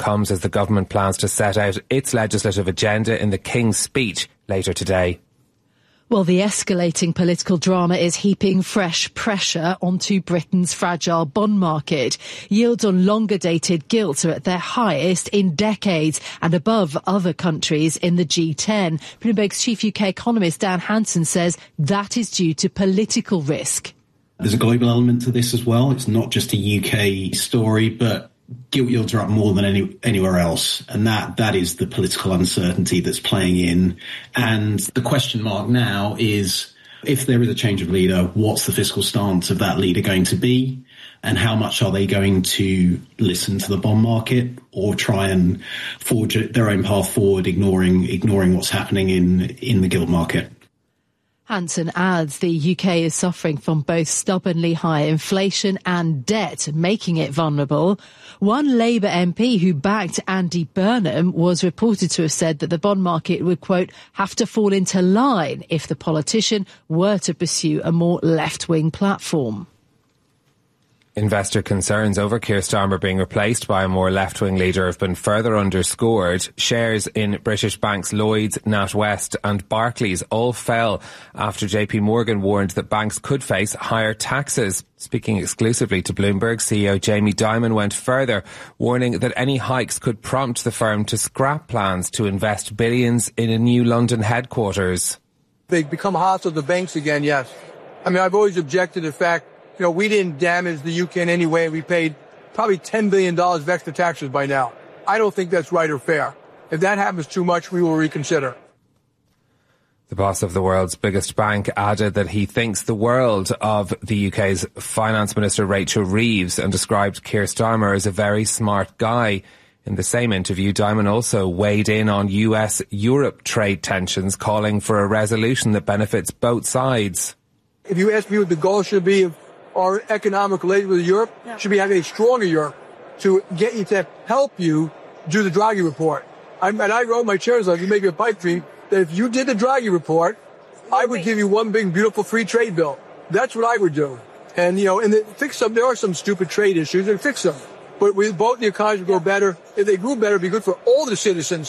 comes as the government plans to set out its legislative agenda in the King's Speech later today. Well, the escalating political drama is heaping fresh pressure onto Britain's fragile bond market. Yields on longer-dated gilts are at their highest in decades and above other countries in the G10. Bloomberg's chief UK economist Dan Hansen says that is due to political risk. There's a global element to this as well. It's not just a UK story, but gilt yields are up more than anywhere else. And that is the political uncertainty that's playing in. And the question mark now is, if there is a change of leader, what's the fiscal stance of that leader going to be? And how much are they going to listen to the bond market or try and forge their own path forward, ignoring what's happening in the gilt market? Hansen adds the UK is suffering from both stubbornly high inflation and debt, making it vulnerable. One Labour MP who backed Andy Burnham was reported to have said that the bond market would, quote, have to fall into line if the politician were to pursue a more left-wing platform. Investor concerns over Keir Starmer being replaced by a more left-wing leader have been further underscored. Shares in British banks Lloyds, NatWest and Barclays all fell after JP Morgan warned that banks could face higher taxes. Speaking exclusively to Bloomberg, CEO Jamie Dimon went further, warning that any hikes could prompt the firm to scrap plans to invest billions in a new London headquarters. They become hostile to banks again, yes. I mean, I've always objected to the fact, we didn't damage the UK in any way. We paid probably $10 billion of extra taxes by now. I don't think that's right or fair. If that happens too much, we will reconsider. The boss of the world's biggest bank added that he thinks the world of the UK's Finance Minister Rachel Reeves and described Keir Starmer as a very smart guy. In the same interview, Dimon also weighed in on US-Europe trade tensions, calling for a resolution that benefits both sides. If you ask me what the goal should be of our economic relations with Europe, should be having a stronger Europe to get you to help you do the Draghi report. I wrote my chair's letter, you make a pipe dream, that if you did the Draghi report, I would give you one big, beautiful free trade bill. That's what I would do. And, fix them. There are some stupid trade issues, and fix them. But both the economies would go better. If they grew better, it'd be good for all the citizens.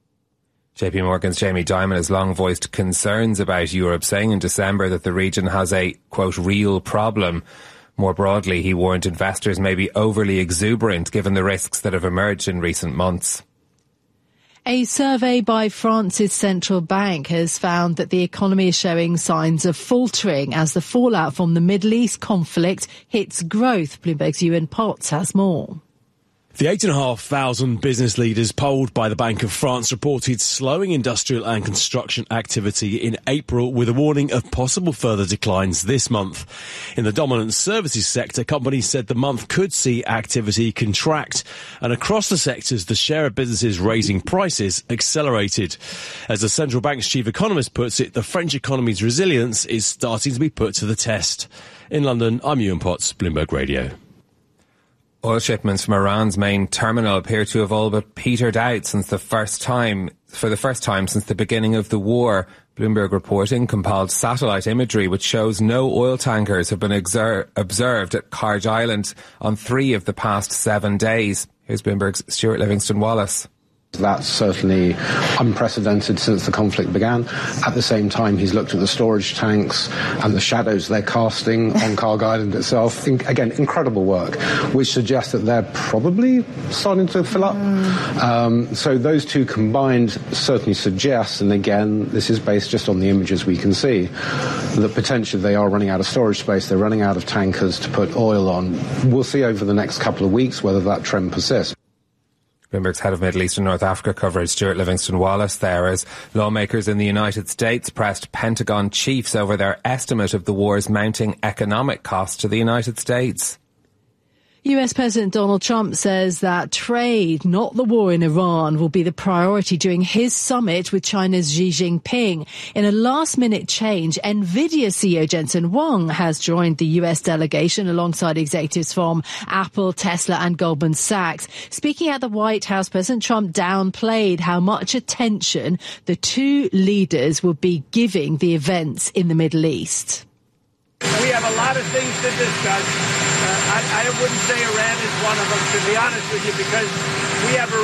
JP Morgan's Jamie Dimon has long voiced concerns about Europe, saying in December that the region has a, quote, real problem. More broadly, he warned investors may be overly exuberant given the risks that have emerged in recent months. A survey by France's central bank has found that the economy is showing signs of faltering as the fallout from the Middle East conflict hits growth. Bloomberg's Ewan Potts has more. The 8,500 business leaders polled by the Bank of France reported slowing industrial and construction activity in April, with a warning of possible further declines this month. In the dominant services sector, companies said the month could see activity contract, and across the sectors, the share of businesses raising prices accelerated. As the central bank's chief economist puts it, the French economy's resilience is starting to be put to the test. In London, I'm Ewan Potts, Bloomberg Radio. Oil shipments from Iran's main terminal appear to have all but petered out for the first time since the beginning of the war. Bloomberg reporting compiled satellite imagery which shows no oil tankers have been observed at Kharj Island on 3 of the past 7 days. Here's Bloomberg's Stuart Livingston-Wallace. That's certainly unprecedented since the conflict began. At the same time, he's looked at the storage tanks and the shadows they're casting on Kharj Island itself. Again, incredible work, which suggests that they're probably starting to fill up. So those two combined certainly suggest, and again, this is based just on the images we can see, that potentially they are running out of storage space, they're running out of tankers to put oil on. We'll see over the next couple of weeks whether that trend persists. Bloomberg's head of Middle East and North Africa coverage, Stuart Livingston-Wallace, there, as lawmakers in the United States pressed Pentagon chiefs over their estimate of the war's mounting economic cost to the United States. US President Donald Trump says that trade, not the war in Iran, will be the priority during his summit with China's Xi Jinping. In a last-minute change, NVIDIA CEO Jensen Huang has joined the US delegation alongside executives from Apple, Tesla and Goldman Sachs. Speaking at the White House, President Trump downplayed how much attention the two leaders will be giving the events in the Middle East. We have a lot of things to discuss. I wouldn't say Iran is one of them, to be honest with you, because we have a